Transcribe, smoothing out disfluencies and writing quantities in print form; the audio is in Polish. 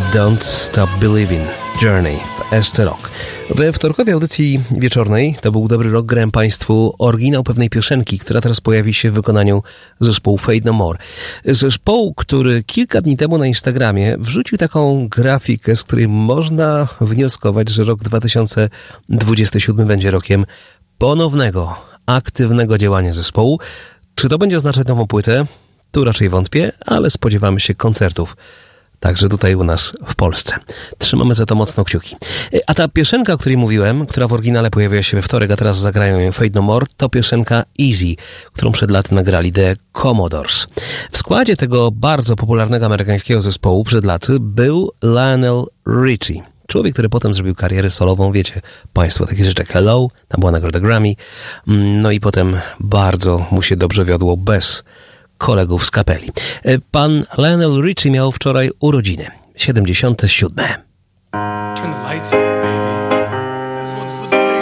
Don't Stop Believing, Journey w ST Rock. We wtorkowej audycji wieczornej, to był Dobry Rok, grałem Państwu oryginał pewnej piosenki, która teraz pojawi się w wykonaniu zespołu Faith No More. Zespołu, który kilka dni temu na Instagramie wrzucił taką grafikę, z której można wnioskować, że rok 2027 będzie rokiem ponownego, aktywnego działania zespołu. Czy to będzie oznaczać nową płytę? Tu raczej wątpię, ale spodziewamy się koncertów. Także tutaj u nas w Polsce. Trzymamy za to mocno kciuki. A ta piosenka, o której mówiłem, która w oryginale pojawiła się we wtorek, a teraz zagrają ją Faith No More, to piosenka Easy, którą przed laty nagrali The Commodores. W składzie tego bardzo popularnego amerykańskiego zespołu przed laty był Lionel Richie. Człowiek, który potem zrobił karierę solową, wiecie Państwo, takie rzeczy jak Hello, tam była nagroda Grammy, no i potem bardzo mu się dobrze wiodło bez kolegów z kapeli. Pan Lionel Richie miał wczoraj urodziny, 77. Turn the lights up, baby.